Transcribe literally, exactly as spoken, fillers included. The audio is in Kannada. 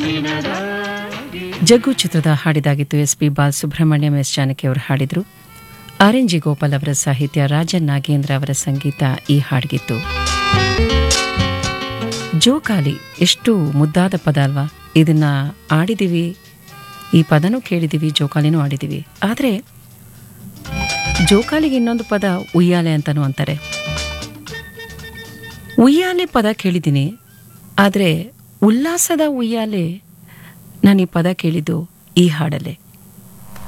ಜಗ್ಗು ಚಿತ್ರದ ಹಾಡಿದಾಗಿತ್ತು. S P Balasubrahmanyam, S Janaki ಅವರು ಹಾಡಿದರು. ಆರ್ ಎನ್ ಜಿ ಗೋಪಾಲ್ ಅವರ ಸಾಹಿತ್ಯ, ರಾಜನ್ ನಾಗೇಂದ್ರ ಅವರ ಸಂಗೀತ ಈ ಹಾಡಿಗಿತ್ತು. ಜೋಕಾಲಿ ಎಷ್ಟು ಮುದ್ದಾದ ಪದ ಅಲ್ವಾ. ಇದನ್ನ ಆಡಿದೀವಿ, ಈ ಪದನೂ ಕೇಳಿದೀವಿ, ಜೋಕಾಲಿನೂ ಆಡಿದೀವಿ. ಆದರೆ ಜೋಕಾಲಿಗೆ ಇನ್ನೊಂದು ಪದ ಉಯ್ಯಾಲೆ ಅಂತಲೂ ಅಂತಾರೆ. ಉಯ್ಯಾಲೆ ಪದ ಕೇಳಿದ್ದೀನಿ, ಆದರೆ ಉಲ್ಲಾಸದ ಉಯ್ಯಾಲೆ ನಾನು ಈ ಪದ ಕೇಳಿದ್ದು ಈ ಹಾಡಲ್ಲೇ.